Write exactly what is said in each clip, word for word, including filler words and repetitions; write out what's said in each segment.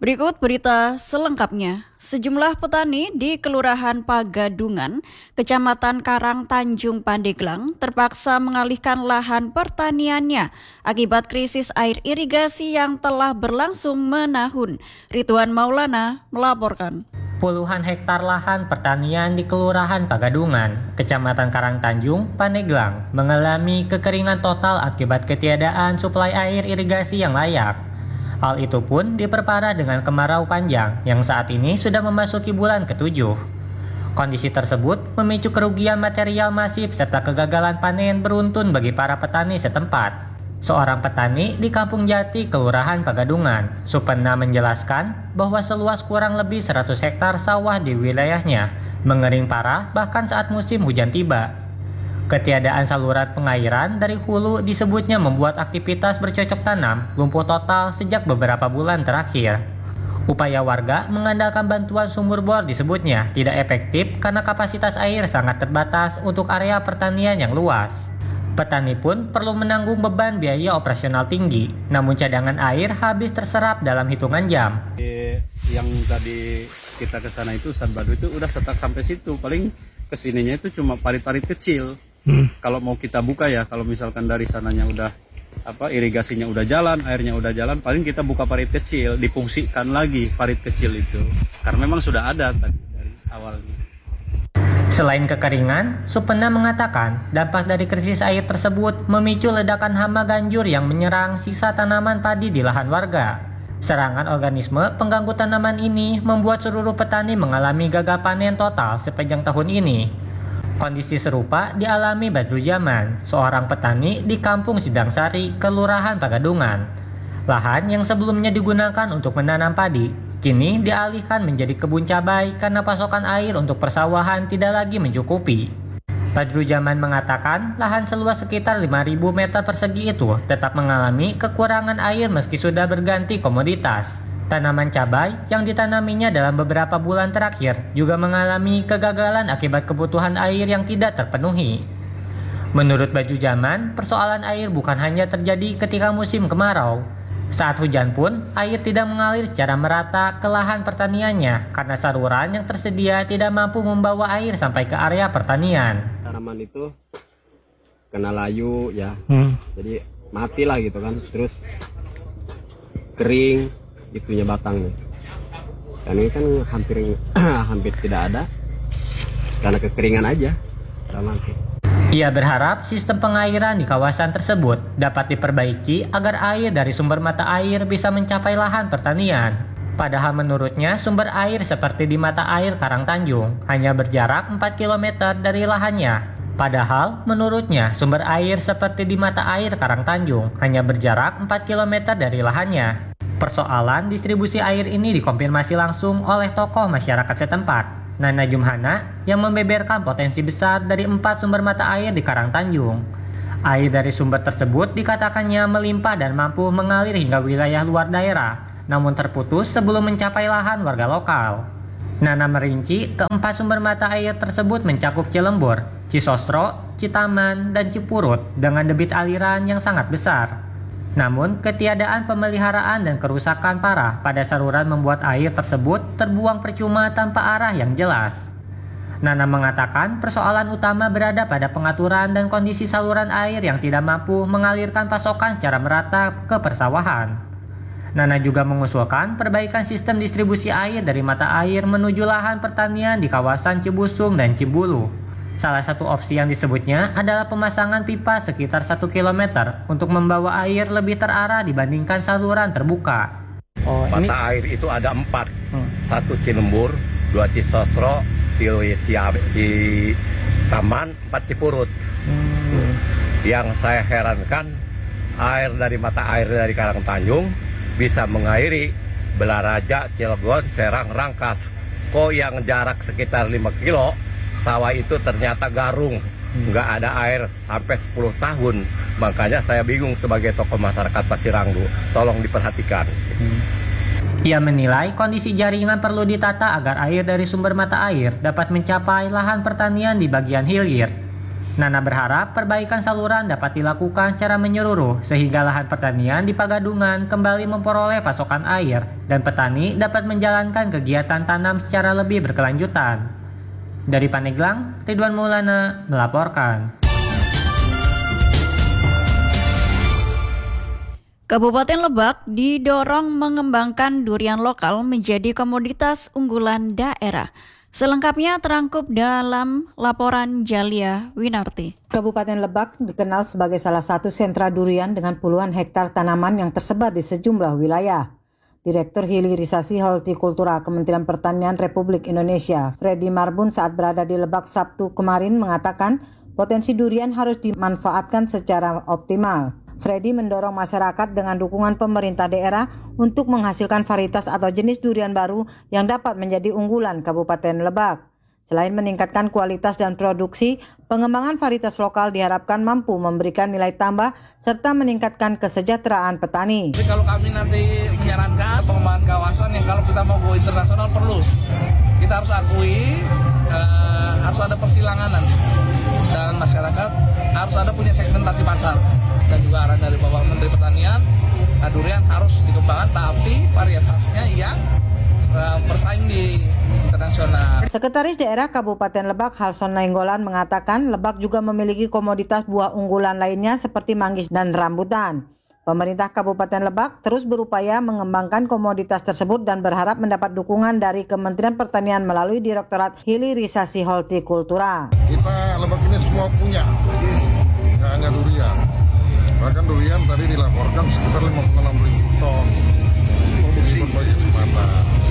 Berikut berita selengkapnya. Sejumlah petani di Kelurahan Pagadungan, Kecamatan Karang Tanjung Pandeglang terpaksa mengalihkan lahan pertaniannya akibat krisis air irigasi yang telah berlangsung menahun. Ridwan Maulana melaporkan. Puluhan hektar lahan pertanian di Kelurahan Pagadungan, Kecamatan Karang Tanjung Pandeglang mengalami kekeringan total akibat ketiadaan suplai air irigasi yang layak. Hal itu pun diperparah dengan kemarau panjang yang saat ini sudah memasuki bulan ketujuh. Kondisi tersebut memicu kerugian material masif serta kegagalan panen beruntun bagi para petani setempat. Seorang petani di Kampung Jati, Kelurahan Pagadungan, Supena menjelaskan bahwa seluas kurang lebih seratus hektar sawah di wilayahnya mengering parah bahkan saat musim hujan tiba. Ketiadaan saluran pengairan dari hulu disebutnya membuat aktivitas bercocok tanam lumpuh total sejak beberapa bulan terakhir. Upaya warga mengandalkan bantuan sumur bor disebutnya tidak efektif karena kapasitas air sangat terbatas untuk area pertanian yang luas. Petani pun perlu menanggung beban biaya operasional tinggi, namun cadangan air habis terserap dalam hitungan jam. Yang tadi kita ke sana itu Sanbadu itu udah setak sampai situ, paling kesininya itu cuma parit-parit kecil. Hmm. Kalau mau kita buka ya, kalau misalkan dari sananya udah apa irigasinya udah jalan, airnya udah jalan, paling kita buka parit kecil, difungsikan lagi parit kecil itu, karena memang sudah ada tadi dari awalnya. Selain kekeringan, Supena mengatakan dampak dari krisis air tersebut memicu ledakan hama ganjur yang menyerang sisa tanaman padi di lahan warga. Serangan organisme pengganggu tanaman ini membuat seluruh petani mengalami gagal panen total sepanjang tahun ini. Kondisi serupa dialami Badrujaman, seorang petani di Kampung Sidangsari, Kelurahan Pagadungan. Lahan yang sebelumnya digunakan untuk menanam padi, kini dialihkan menjadi kebun cabai karena pasokan air untuk persawahan tidak lagi mencukupi. Badrujaman mengatakan lahan seluas sekitar lima ribu meter persegi itu tetap mengalami kekurangan air meski sudah berganti komoditas. Tanaman cabai yang ditanaminya dalam beberapa bulan terakhir juga mengalami kegagalan akibat kebutuhan air yang tidak terpenuhi. Menurut Badrujaman, persoalan air bukan hanya terjadi ketika musim kemarau. Saat hujan pun, air tidak mengalir secara merata ke lahan pertaniannya karena saluran yang tersedia tidak mampu membawa air sampai ke area pertanian. Tanaman itu kena layu ya, hmm. jadi matilah gitu kan, terus kering itunya batangnya. Dan ini kan hampir hampir tidak ada karena kekeringan aja. Mati. Ia berharap sistem pengairan di kawasan tersebut dapat diperbaiki agar air dari sumber mata air bisa mencapai lahan pertanian. Padahal menurutnya sumber air seperti di mata air Karang Tanjung hanya berjarak empat kilometer dari lahannya. Padahal menurutnya sumber air seperti di mata air Karang Tanjung hanya berjarak empat kilometer dari lahannya. Persoalan distribusi air ini dikonfirmasi langsung oleh tokoh masyarakat setempat, Nana Jumhana, yang membeberkan potensi besar dari empat sumber mata air di Karang Tanjung. Air dari sumber tersebut dikatakannya melimpah dan mampu mengalir hingga wilayah luar daerah, namun terputus sebelum mencapai lahan warga lokal. Nana merinci keempat sumber mata air tersebut mencakup Cilembur, Cisosro, Citaman, dan Cipurut dengan debit aliran yang sangat besar. Namun, ketiadaan pemeliharaan dan kerusakan parah pada saluran membuat air tersebut terbuang percuma tanpa arah yang jelas. Nana mengatakan persoalan utama berada pada pengaturan dan kondisi saluran air yang tidak mampu mengalirkan pasokan secara merata ke persawahan. Nana juga mengusulkan perbaikan sistem distribusi air dari mata air menuju lahan pertanian di kawasan Cibusung dan Cibulu. Salah satu opsi yang disebutnya adalah pemasangan pipa sekitar satu kilometer untuk membawa air lebih terarah dibandingkan saluran terbuka. Oh, ini... Mata air itu ada empat, hmm. satu Cilembur, dua Cisosro, tiga Citaman, empat Cipurut. Hmm. Yang saya herankan, air dari mata air dari Karang Tanjung bisa mengairi Belaraja, Cilegon, Serang, Rangkas. Kok yang jarak sekitar lima kilo, sawah itu ternyata garung, nggak ada air sampai sepuluh tahun. Makanya saya bingung sebagai tokoh masyarakat Pasiranggu, tolong diperhatikan. Ia menilai kondisi jaringan perlu ditata agar air dari sumber mata air dapat mencapai lahan pertanian di bagian hilir. Nana berharap perbaikan saluran dapat dilakukan secara menyeluruh sehingga lahan pertanian di Pagadungan kembali memperoleh pasokan air dan petani dapat menjalankan kegiatan tanam secara lebih berkelanjutan. Dari Pandeglang, Ridwan Maulana melaporkan. Kabupaten Lebak didorong mengembangkan durian lokal menjadi komoditas unggulan daerah. Selengkapnya terangkup dalam laporan Jalia Winarti. Kabupaten Lebak dikenal sebagai salah satu sentra durian dengan puluhan hektar tanaman yang tersebar di sejumlah wilayah. Direktur Hilirisasi Hortikultura Kementerian Pertanian Republik Indonesia, Freddy Marbun saat berada di Lebak Sabtu kemarin mengatakan potensi durian harus dimanfaatkan secara optimal. Freddy mendorong masyarakat dengan dukungan pemerintah daerah untuk menghasilkan varietas atau jenis durian baru yang dapat menjadi unggulan Kabupaten Lebak. Selain meningkatkan kualitas dan produksi, pengembangan varietas lokal diharapkan mampu memberikan nilai tambah serta meningkatkan kesejahteraan petani. Jadi kalau kami nanti menyarankan pengembangan kawasan yang kalau kita mau go internasional perlu, kita harus akui eh, harus ada persilangan nanti dan masyarakat harus ada punya segmentasi pasar. Dan juga arahan dari Bapak Menteri Pertanian, nah, durian harus dikembangkan tapi varietasnya yang uh, bersaing di internasional. Sekretaris Daerah Kabupaten Lebak Halson Nainggolan mengatakan Lebak juga memiliki komoditas buah unggulan lainnya seperti manggis dan rambutan. Pemerintah Kabupaten Lebak terus berupaya mengembangkan komoditas tersebut dan berharap mendapat dukungan dari Kementerian Pertanian melalui Direktorat Hilirisasi Hortikultura. Kita Lebak ini semua punya, nggak hanya durian. Bahkan durian tadi dilaporkan sekitar lima puluh enam ribu ton produksi berbagai kesempatan.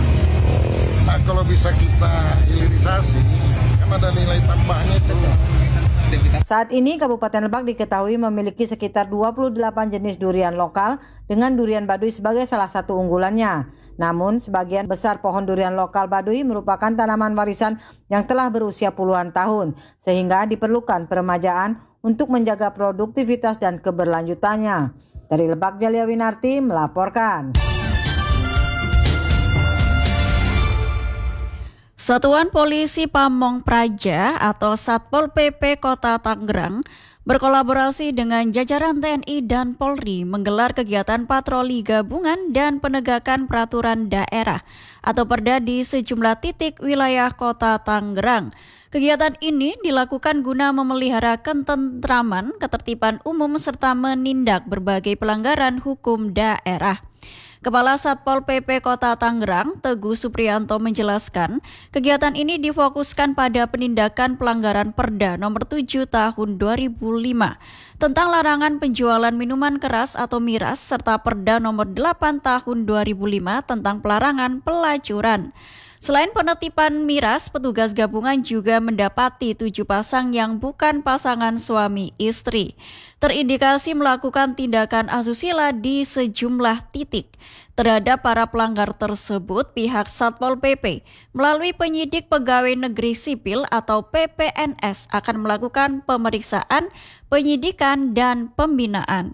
Nah kalau bisa kita hilirisasi, kan ada nilai tambahnya itu. Saat ini Kabupaten Lebak diketahui memiliki sekitar dua puluh delapan jenis durian lokal dengan durian Baduy sebagai salah satu unggulannya. Namun sebagian besar pohon durian lokal Baduy merupakan tanaman warisan yang telah berusia puluhan tahun sehingga diperlukan peremajaan untuk menjaga produktivitas dan keberlanjutannya. Dari Lebak, Jalia Winarti melaporkan. Satuan Polisi Pamong Praja atau Satpol P P Kota Tangerang berkolaborasi dengan jajaran T N I dan Polri menggelar kegiatan patroli gabungan dan penegakan peraturan daerah atau Perda di sejumlah titik wilayah Kota Tangerang. Kegiatan ini dilakukan guna memelihara ketentraman, ketertiban umum serta menindak berbagai pelanggaran hukum daerah. Kepala Satpol P P Kota Tangerang, Teguh Supriyanto menjelaskan, kegiatan ini difokuskan pada penindakan pelanggaran Perda nomor tujuh tahun dua ribu lima tentang larangan penjualan minuman keras atau miras serta Perda nomor delapan tahun dua ribu lima tentang pelarangan pelacuran. Selain penertiban miras, petugas gabungan juga mendapati tujuh pasang yang bukan pasangan suami istri. Terindikasi melakukan tindakan asusila di sejumlah titik. Terhadap para pelanggar tersebut, pihak Satpol P P melalui penyidik pegawai negeri sipil atau P P N S akan melakukan pemeriksaan, penyidikan, dan pembinaan.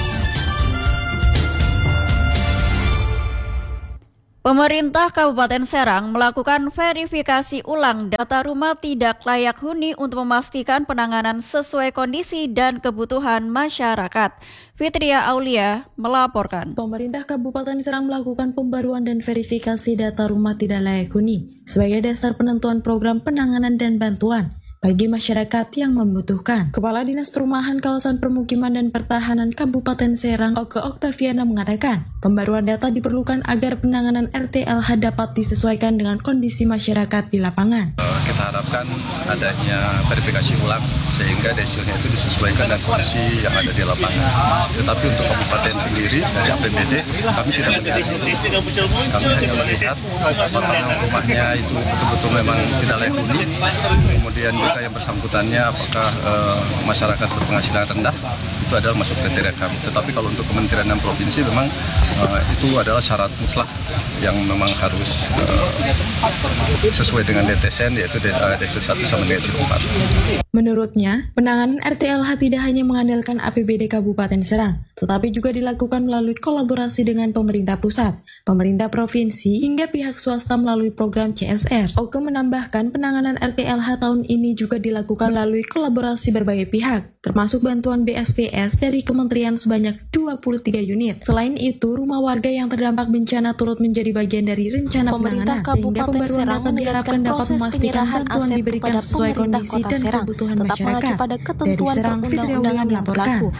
Pemerintah Kabupaten Serang melakukan verifikasi ulang data rumah tidak layak huni untuk memastikan penanganan sesuai kondisi dan kebutuhan masyarakat. Fitria Aulia melaporkan. Pemerintah Kabupaten Serang melakukan pembaruan dan verifikasi data rumah tidak layak huni sebagai dasar penentuan program penanganan dan bantuan bagi masyarakat yang membutuhkan. Kepala Dinas Perumahan Kawasan Permukiman dan Pertahanan Kabupaten Serang, Oke Oktaviana mengatakan, pembaruan data diperlukan agar penanganan R T L H dapat disesuaikan dengan kondisi masyarakat di lapangan. Kita harapkan adanya verifikasi ulang sehingga desilnya itu disesuaikan dengan kondisi yang ada di lapangan. Tetapi untuk kabupaten sendiri dari A P B D kami tidak melihat itu. Kami hanya melihat apakah rumahnya itu betul-betul memang tidak layak huni, kemudian yang bersangkutannya apakah uh, masyarakat berpenghasilan rendah, itu adalah masuk kriteria kami. Tetapi kalau untuk kementerian dan provinsi memang uh, itu adalah syarat mutlak yang memang harus uh, sesuai dengan D T S N, yaitu desil satu sama desil empat. Menurutnya, penanganan R T L H tidak hanya mengandalkan A P B D Kabupaten Serang, tetapi juga dilakukan melalui kolaborasi dengan pemerintah pusat pemerintah provinsi hingga pihak swasta melalui program C S R. Oke menambahkan penanganan R T L H tahun ini juga dilakukan melalui kolaborasi berbagai pihak, termasuk bantuan B S P S dari kementerian sebanyak dua puluh tiga unit. Selain itu, rumah warga yang terdampak bencana turut menjadi bagian dari rencana penanganan, sehingga pembaruan data diharapkan dapat memastikan bantuan diberikan sesuai kondisi dan kebutuhan masyarakat. Dari Serang, Fitri Aulia melaporkan.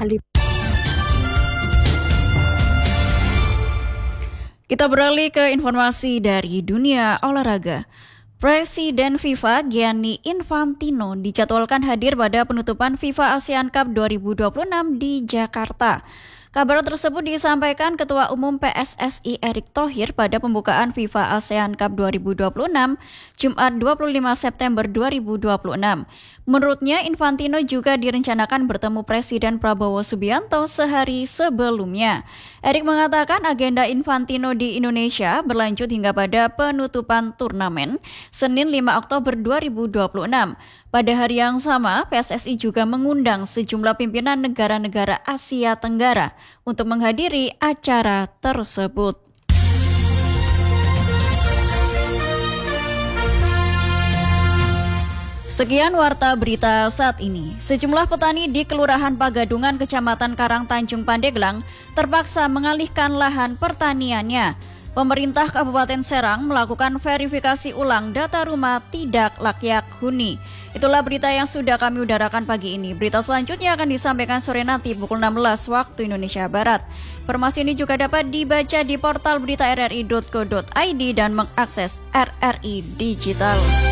Kita beralih ke informasi dari dunia olahraga. Presiden FIFA Gianni Infantino dijadwalkan hadir pada penutupan FIFA ASEAN Cup dua ribu dua puluh enam di Jakarta. Kabar tersebut disampaikan Ketua Umum P S S I Erick Thohir pada pembukaan FIFA ASEAN Cup dua ribu dua puluh enam, Jumat dua puluh lima September dua ribu dua puluh enam. Menurutnya, Infantino juga direncanakan bertemu Presiden Prabowo Subianto sehari sebelumnya. Erick mengatakan agenda Infantino di Indonesia berlanjut hingga pada penutupan turnamen, Senin lima Oktober dua ribu dua puluh enam. Pada hari yang sama, P S S I juga mengundang sejumlah pimpinan negara-negara Asia Tenggara untuk menghadiri acara tersebut. Sekian warta berita saat ini. Sejumlah petani di Kelurahan Pagadungan, Kecamatan Karangtanjung, Pandeglang terpaksa mengalihkan lahan pertaniannya. Pemerintah Kabupaten Serang melakukan verifikasi ulang data rumah tidak layak huni. Itulah berita yang sudah kami udarakan pagi ini. Berita selanjutnya akan disampaikan sore nanti pukul enam belas waktu Indonesia Barat. Informasi ini juga dapat dibaca di portal berita r r i dot co dot i d dan mengakses R R I Digital.